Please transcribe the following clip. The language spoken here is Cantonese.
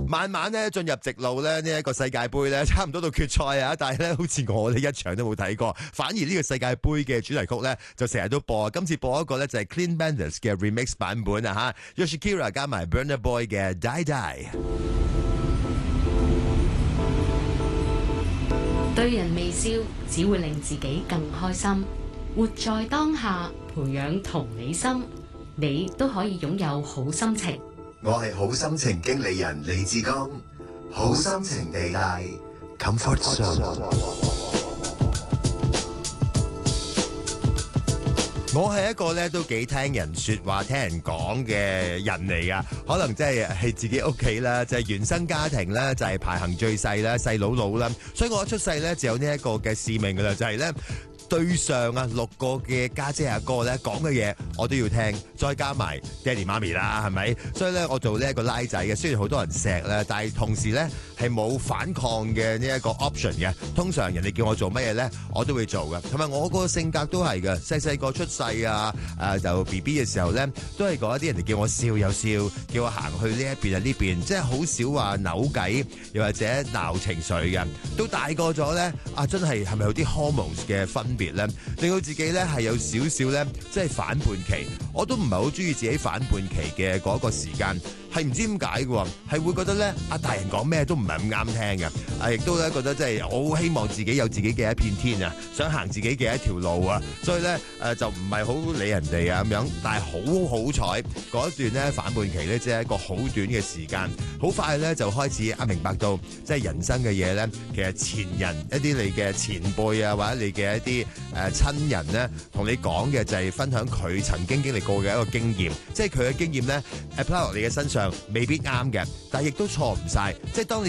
慢慢咧進入直路咧呢一個世界盃咧，差唔多到決賽啊！但係咧，好似我哋一場都冇睇過，反而呢個世界盃嘅主題曲咧就成日都播。今次播一個咧就係 Clean Bandits 嘅 remix 版本啊嚇 ，Yoshikira 加埋 Burna Boy 嘅 Die Die。 對人微笑，只會令自己更開心。活在當下，培養同理心，你都可以擁有好心情。 我係好心情經理人李志剛，好心情地帶 Comfort Zone。 我係一個咧都幾聽人說話、聽人講嘅人嚟噶，可能即係自己屋企啦，就係原生家庭啦，就係排行最細啦、細佬佬啦，所以我一出世咧就有呢一個嘅使命噶啦，就係咧。對上啊6個嘅家姐阿哥咧講嘅嘢我都要聽，再加埋爹哋媽咪啦，係咪？所以咧我做呢一個拉仔嘅，雖然好多人錫咧，但係同時咧係冇反抗嘅呢一個 option 嘅。通常人哋叫我做乜嘢咧，我都會做嘅。同埋我個性格都係嘅，細個出世啊，就 BB 嘅時候咧，都係嗰一啲人哋叫我笑有笑，叫我行去呢一邊啊呢邊，即係好少話扭計，又或者鬧情緒嘅。都大個咗咧，真係咪有啲 hormones 嘅分別咧，令到自己咧係有少少咧，即係反叛期。我都唔係好中意自己反叛期嘅嗰個時間，係唔知點解嘅，係會覺得咧大人講咩都唔係咁啱聽嘅，亦都咧覺得即係我好希望自己有自己嘅一片天啊，想行自己嘅一條路啊，所以咧就唔係好理人哋啊咁樣。但係好彩嗰一段咧反叛期咧，只係一個好短嘅時間，好快咧就開始明白到即係人生嘅嘢咧，其實前人一啲你嘅前輩啊，或者你嘅一啲親人咧，同你講嘅就係分享佢曾經經歷過嘅一個經驗，即係佢嘅經驗咧 apply 落你嘅身上未必啱嘅，但係亦都錯唔晒，即係當你